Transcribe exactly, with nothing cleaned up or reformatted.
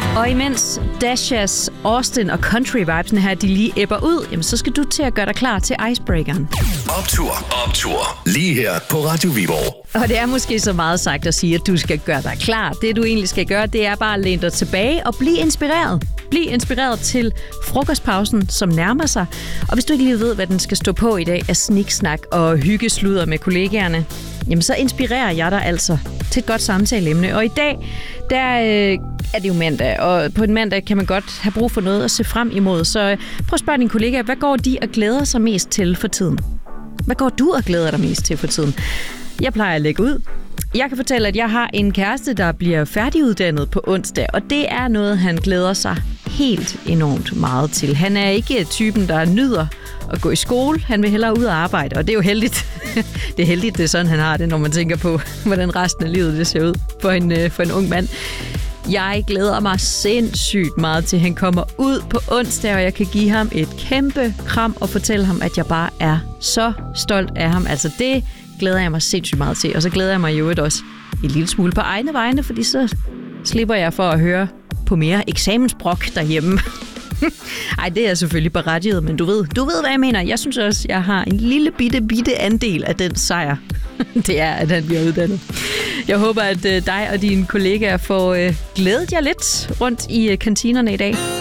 Og imens Dashas, Austin og country-vibes'ene her, de lige ebber ud, jamen, så skal du til at gøre dig klar til icebreakeren. Optur, optur. Lige her på Radio Viborg. Og det er måske så meget sagt at sige, at du skal gøre dig klar. Det du egentlig skal gøre, det er bare at læne dig tilbage og blive inspireret. Bliv inspireret til frokostpausen, som nærmer sig. Og hvis du ikke lige ved, hvad den skal stå på i dag af sniksnak og hyggesluder med kollegaerne, jamen så inspirerer jeg dig altså til et godt samtaleemne. Og i dag, der øh, er det jo mandag, og på en mandag kan man godt have brug for noget at se frem imod. Så øh, prøv at spørge dine kollegaer, hvad går de og glæder sig mest til for tiden? Hvad går du og glæder dig mest til for tiden? Jeg plejer at lægge ud. Jeg kan fortælle, at jeg har en kæreste, der bliver færdiguddannet på onsdag, og det er noget, han glæder sig helt enormt meget til. Han er ikke typen, der nyder at gå i skole. Han vil hellere ud og arbejde, og det er jo heldigt. Det er heldigt, det er sådan, han har det, når man tænker på, hvordan resten af livet det ser ud for en, for en ung mand. Jeg glæder mig sindssygt meget til, at han kommer ud på onsdag, og jeg kan give ham et kæmpe kram og fortælle ham, at jeg bare er så stolt af ham. Altså det glæder jeg mig sindssygt meget til, og så glæder jeg mig jo også en lille smule på egne vegne, fordi så slipper jeg for at høre på mere eksamensbrok derhjemme. Ej, det er selvfølgelig berettiget, men du ved, du ved, hvad jeg mener. Jeg synes også, jeg har en lille bitte, bitte andel af den sejr. Det er, at han bliver uddannet. Jeg håber, at dig og dine kollegaer får glædet jer lidt rundt i kantinerne i dag.